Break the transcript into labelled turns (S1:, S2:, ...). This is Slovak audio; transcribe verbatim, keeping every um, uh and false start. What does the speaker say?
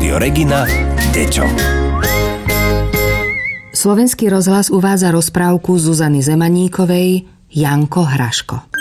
S1: Rádio Regina, deťom.
S2: Slovenský rozhlas uvádza rozprávku Zuzany Zemaníkovej Janko Hraško.